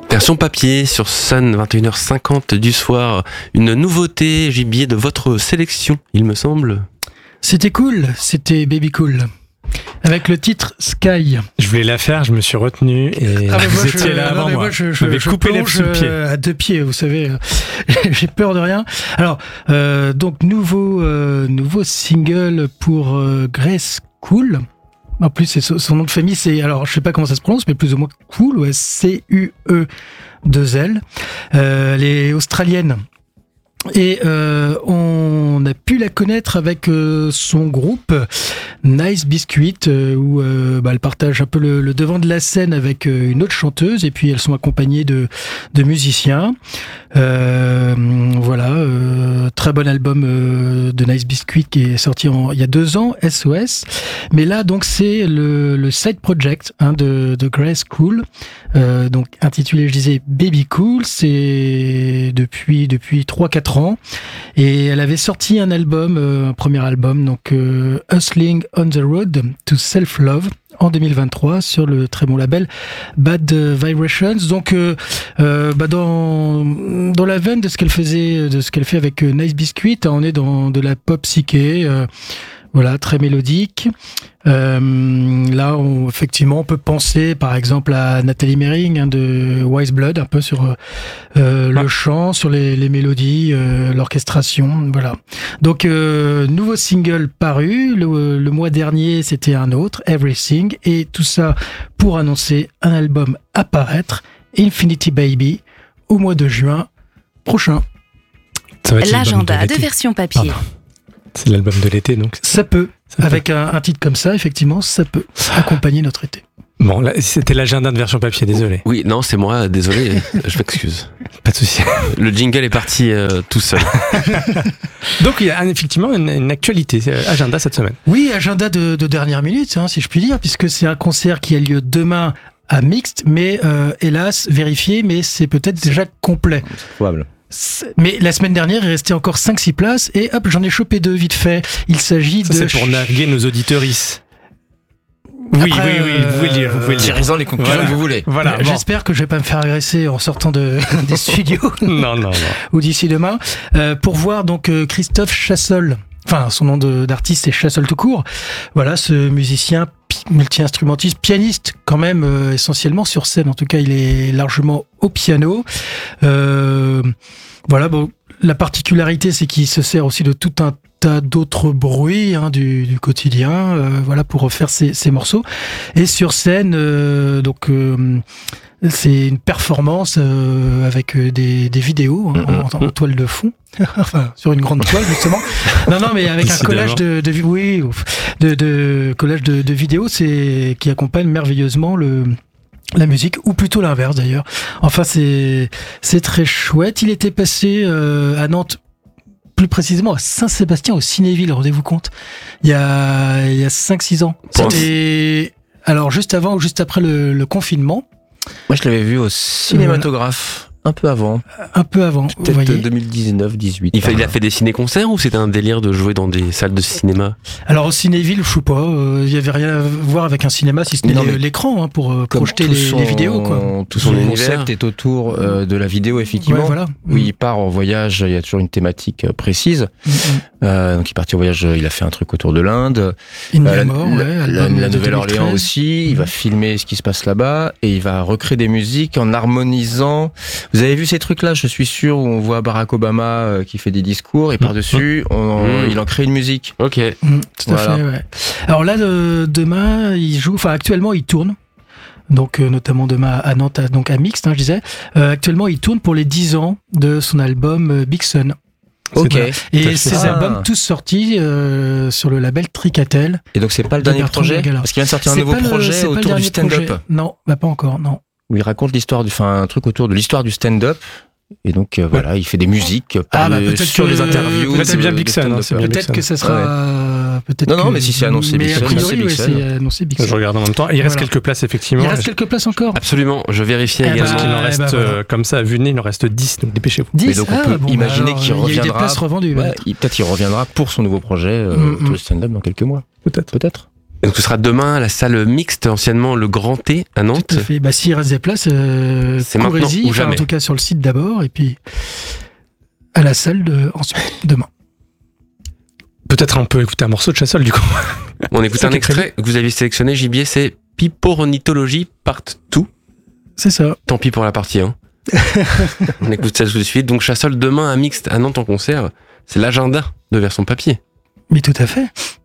Version papier sur Sun, 21h50 du soir. Une nouveauté, Gibier, de votre sélection, il me semble. C'était cool, c'était Baby Cool. Avec le titre Sky. Je voulais la faire, je me suis retenu et vous étiez là avant moi. Je m'avais coupé les sous le pied. À 2 pieds, vous savez, j'ai peur de rien. Alors, donc nouveau single pour Grace Cool. En plus, c'est son nom de famille, c'est, alors je sais pas comment ça se prononce, mais plus ou moins Cool, ouais, C-U-E-2-L. Elle est australienne. Et on a pu la connaître avec son groupe Nice Biscuit, où elle partage un peu le devant de la scène avec une autre chanteuse, et puis elles sont accompagnées de musiciens. Très bon album de Nice Biscuit qui est sorti il y a 2 ans, SOS. Mais là, donc, c'est le side project de Grace Cool, donc intitulé, je disais, Baby Cool. C'est depuis 3-4 ans, et elle avait sorti un premier album, donc Hustling on the Road to Self-Love, en 2023 sur le très bon label Bad Vibrations. Donc dans la veine de ce qu'elle fait avec Nice Biscuit, on est dans de la pop psyché, très mélodique. Là, effectivement, on peut penser par exemple à Nathalie Mering de Wise Blood, un peu sur le chant, sur les mélodies, l'orchestration, voilà. Donc nouveau single paru le mois dernier, c'était un autre, Everything, et tout ça pour annoncer un album à paraître, Infinity Baby, au mois de juin prochain. L'agenda de version papier. Pardon. C'est l'album de l'été, donc. Ça peut. Avec un titre comme ça, effectivement, ça peut accompagner notre été. Bon, là, c'était l'agenda de version papier, désolé. Oui, non, c'est moi, désolé, je m'excuse. Pas de souci. Le jingle est parti tout seul. Donc, il y a effectivement une actualité, agenda cette semaine. Oui, agenda de dernière minute, si je puis dire, puisque c'est un concert qui a lieu demain à Mixte, mais hélas, vérifié, mais c'est peut-être déjà complet. C'est probable. Mais la semaine dernière, il restait encore 5-6 places, et hop, j'en ai chopé 2 vite fait. Il s'agit de... C'est pour narguer nos auditeuristes. Oui, vous pouvez le dire. Tirez-en les conclusions que vous voulez. Voilà, j'espère que je vais pas me faire agresser en sortant des studios. Non. Ou d'ici demain. Pour voir donc Christophe Chassol. Enfin, son nom d'artiste, c'est Chassol tout court. Voilà, ce musicien multi-instrumentiste, pianiste quand même, essentiellement sur scène. En tout cas, il est largement au piano. La particularité, c'est qu'il se sert aussi de tout un tas d'autres bruits du quotidien, pour refaire ses morceaux. Et sur scène, c'est une performance avec des vidéos en toile de fond, enfin sur une grande toile justement. Non, mais avec un collage de collage de vidéos, qui accompagne merveilleusement la musique, ou plutôt l'inverse d'ailleurs. Enfin, c'est très chouette. Il était passé à Nantes, plus précisément à Saint-Sébastien, au Cinéville, rendez-vous compte, il y a 5-6 ans. C'était alors juste avant ou juste après le confinement. Moi, je l'avais vu au cinématographe. Un peu avant. Peut-être 2019-18. Il a fait des ciné-concerts, ou c'était un délire de jouer dans des salles de cinéma? Alors au Cinéville, je sais pas, il y avait rien à voir avec un cinéma, si ce n'est l'écran pour projeter les vidéos, quoi. Tout son concept est autour de la vidéo, effectivement. Ouais, voilà. Où il part en voyage, il y a toujours une thématique précise. Donc il est parti en voyage, il a fait un truc autour de l'Inde. La Nouvelle-Orléans aussi. Il va filmer ce qui se passe là-bas et il va recréer des musiques en harmonisant. Vous avez vu ces trucs-là, je suis sûr, où on voit Barack Obama qui fait des discours et par-dessus, il en crée une musique. Ok. Tout à fait, ouais. Alors là, demain, actuellement, il tourne. Donc, notamment demain à Nantes, donc à Mixte, je disais. Actuellement, il tourne pour les 10 ans de son album Big Sun. Ok. Voilà. Et ces albums tous sortis sur le label Tricatel. Et donc c'est pas le dernier projet, parce qu'il vient de sortir un nouveau projet autour du stand-up. Non, pas encore, non. Où il raconte un truc autour de l'histoire du stand-up. Et donc il fait des musiques sur les interviews. Là, c'est bien Big Sun. Peut-être que ça sera. Non, mais si c'est annoncé Big Sun, c'est Big Sun. Je regarde en même temps. Et il reste quelques places, effectivement. Il reste quelques places encore. Absolument, je vérifie également. Parce qu'il en reste, comme ça, à vue de nez, il en reste 10, donc dépêchez-vous. 10, mais donc on peut imaginer qu'il reviendra. Il y a eu des places revendues. Peut-être qu'il reviendra pour son nouveau projet, le stand-up dans quelques mois. Peut-être. Donc ce sera demain à la salle mixte, anciennement le Grand T à Nantes. Tout à fait. S'il reste des places, c'est maintenant ou jamais. En tout cas sur le site d'abord, et puis à la salle ensuite, demain. Peut-être on peut écouter un morceau de Chassol du coup. On écoute un extrait que vous aviez sélectionné, Gibier, c'est Pipornithologie Part 2. C'est ça. Tant pis pour la partie 1. On écoute ça tout de suite. Donc Chassol demain à mixte à Nantes en concert. C'est l'agenda de Version Papier. Mais tout à fait.